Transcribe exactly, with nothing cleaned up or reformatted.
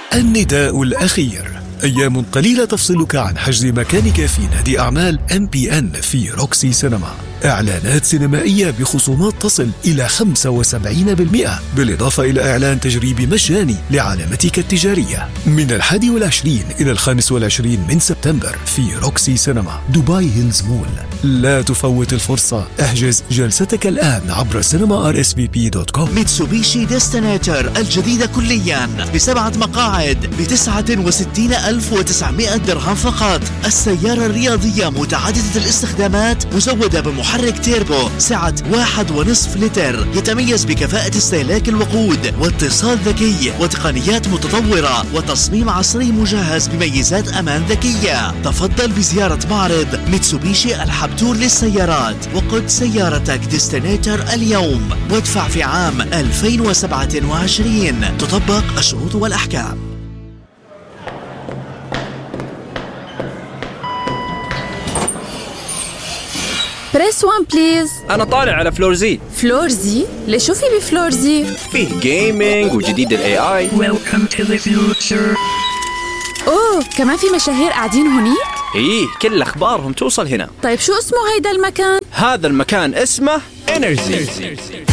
النداء الأخير. أيام قليلة تفصلك عن حجز مكانك في نادي أعمال إم بي إن في روكسي سينما. إعلانات سينمائية بخصومات تصل إلى خمسة وسبعين بالمئة، بالإضافة إلى إعلان تجريبي مجاني لعلامتك التجارية من الحادي والعشرين إلى الخامس والعشرين من سبتمبر في روكسي سينما دبي هيلز مول. لا تفوت الفرصة، احجز جلستك الآن عبر سينما آر إس في بي دوت كوم. ميتسوبيشي ديستنيتر الجديدة كليا بسبعة مقاعد بتسعة وستين ألف وتسعمائة درهم فقط. السيارة الرياضية متعددة الاستخدامات مزودة بمحرك تيربو سعة واحد ونصف لتر، يتميز بكفاءة استهلاك الوقود واتصال ذكي وتقنيات متطورة وتصميم عصري مجهز بميزات أمان ذكية. تفضل بزيارة معرض ميتسوبيشي الحبتور للسيارات وقد سيارتك ديستنيتر اليوم وادفع في عام ألفين وسبعة وعشرين. تطبق الشروط والأحكام. بريس وان بليز. أنا طالع على فلور زي. فلور زي؟ ليش شو في بفلور زي؟ فيه جيمينج وجديد ال إيه آي. Welcome to the future. أوه، كمان في مشاهير قاعدين هونيك؟ إيه، كل أخبارهم توصل هنا. طيب شو اسمه هيدا المكان؟ هذا المكان اسمه إنرجي.